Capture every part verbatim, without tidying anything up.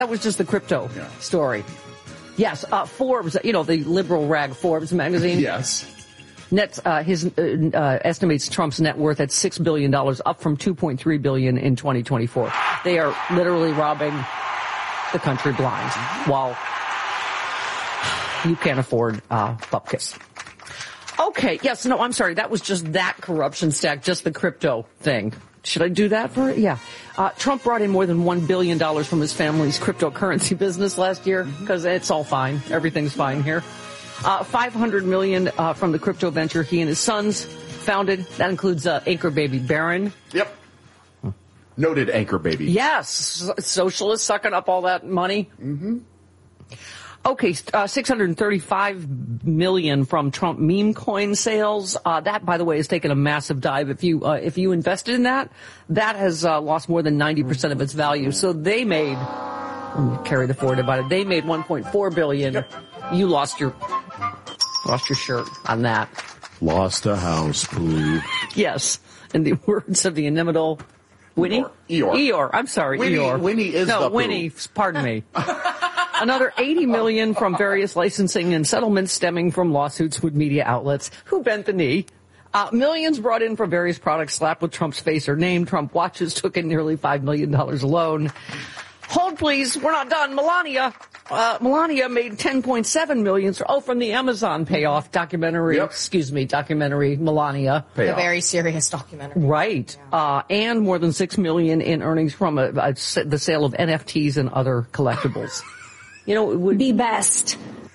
That was just the crypto yeah. story. Yes, uh, Forbes, you know, the liberal rag Forbes magazine. Yes. Net, uh, his, uh, uh, estimates Trump's net worth at six billion dollars, up from two point three billion dollars in twenty twenty-four. They are literally robbing the country blind while you can't afford, uh, bupkis. Okay, yes, no, I'm sorry. That was just that corruption stack, just the crypto thing. Should I do that for it? Yeah. Uh, Trump brought in more than one billion dollars from his family's cryptocurrency business last year because it's all fine. Everything's fine here. Uh, five hundred million dollars uh, from the crypto venture he and his sons founded. That includes uh, anchor baby Barron. Yep. Noted anchor baby. Yes. Socialists sucking up all that money. Mm-hmm. Okay, uh, six hundred thirty-five million dollars from Trump meme coin sales. Uh, that, by the way, has taken a massive dive. If you, uh, if you invested in that, that has, uh, lost more than ninety percent of its value. So they made, let me carry the forward about it, they made one point four billion dollars. Yep. You lost your, lost your shirt on that. Lost a house, Pooh. Yes. In the words of the inimitable Winnie? Eeyore. Eeyore. I'm sorry, Winnie, Eeyore. Winnie is no, the Pooh. Winnie, pardon me. Another eighty million dollars from various licensing and settlements stemming from lawsuits with media outlets who bent the knee. Uh, millions brought in from various products slapped with Trump's face or name. Trump watches took in nearly five million dollars alone. Hold, please. We're not done. Melania. Uh, Melania made ten point seven million dollars. Oh, from the Amazon payoff documentary. Yep. Excuse me, documentary Melania. Payoff. A very serious documentary. Right. Yeah. Uh, and more than six million dollars in earnings from a, a, the sale of N F Ts and other collectibles. You know, it would be best.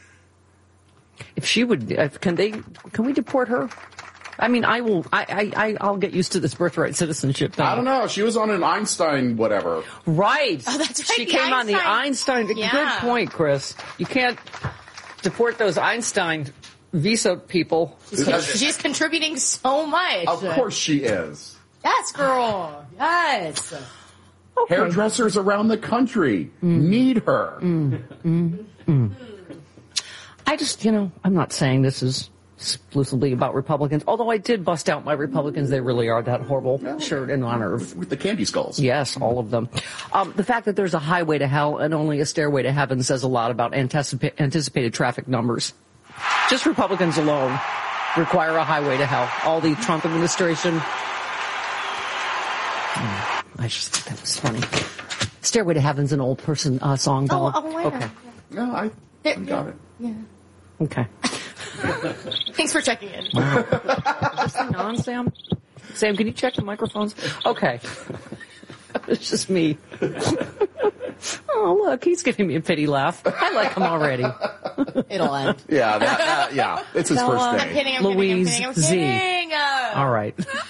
If she would, if, can they, can we deport her? I mean, I will, I, I, I'll get used to this birthright citizenship thing. I don't know. She was on an Einstein whatever. Right. Oh, that's right. She the came Einstein. on the Einstein. Yeah. Good point, Chris. You can't deport those Einstein visa people. She's, she's contributing so much. Of course she is. Yes, girl. Yes. Okay. Hairdressers around the country mm. need her. Mm. Mm. Mm. I just, you know, I'm not saying this is exclusively about Republicans, although I did bust out my Republicans. They really are that horrible yeah. shirt in honor of... With the candy skulls. Yes, all of them. Um, the fact that there's a highway to hell and only a stairway to heaven says a lot about anticipa- anticipated traffic numbers. Just Republicans alone require a highway to hell. All the Trump administration... Mm. I just thought that was funny. Stairway to Heaven's an old person uh, song, Bella. Oh, oh, yeah. Okay. No, I, I got it. Yeah. Okay. Thanks for checking in. Wow. Is this thing on, Sam? Sam, can you check the microphones? Okay. It's just me. Oh, look, he's giving me a pity laugh. I like him already. It'll end. Yeah, that, that, yeah. It's his no, first uh, day. I'm kidding, I'm Louise kidding, I'm Z. kidding, I'm kidding. Uh, All right.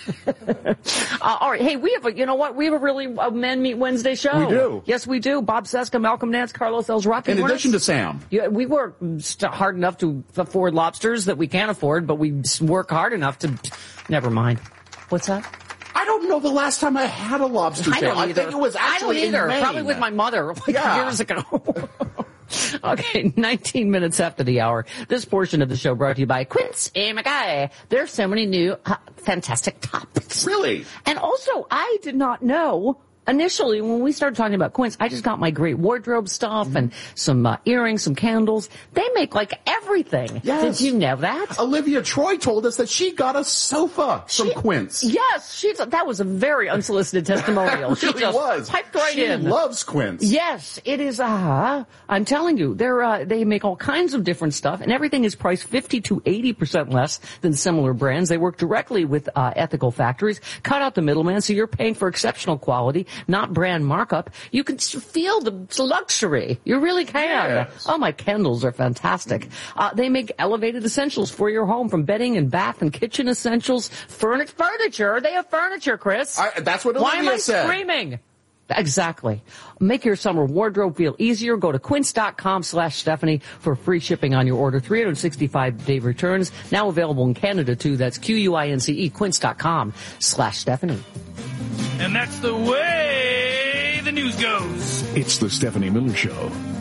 uh, all right. Hey, we have a, you know what? We have a really a Men Meet Wednesday show. We do. Yes, we do. Bob Seska, Malcolm Nance, Carlos Elsrapi. In addition to Sam. Yeah, we work hard enough to afford lobsters that we can't afford, but we work hard enough to, never mind. What's that? I don't know the last time I had a lobster I tail. don't I either. think it was actually I don't either. in Maine. Probably with my mother like yeah. years ago. Okay, nineteen minutes after the hour. This portion of the show brought to you by Quince and Mackay. There's so many new uh, fantastic topics. Really? And also, I did not know. Initially, when we started talking about Quince, I just got my great wardrobe stuff mm-hmm. and some uh, earrings, some candles. They make like everything. Yes. Did you know that? Olivia Troy told us that she got a sofa from she, Quince. Yes, she's, that was a very unsolicited testimonial. It really she just was. Piped right she in. loves Quince. Yes, it is. Uh, I'm telling you, they're uh, they make all kinds of different stuff, and everything is priced fifty to eighty percent less than similar brands. They work directly with uh, ethical factories, cut out the middleman, so you're paying for exceptional quality, not brand markup. You can feel the luxury. You really can. Yes. Oh, my candles are fantastic. Uh, they make elevated essentials for your home, from bedding and bath and kitchen essentials, furniture. Furniture. They have furniture, Chris. I, that's what Olivia Why am I said. screaming? Exactly. Make your summer wardrobe feel easier. Go to quince.com slash Stephanie for free shipping on your order. three hundred sixty-five day returns. Now available in Canada, too. That's Q-U-I-N-C-E, quince.com slash Stephanie. And that's the way the news goes. It's the Stephanie Miller Show.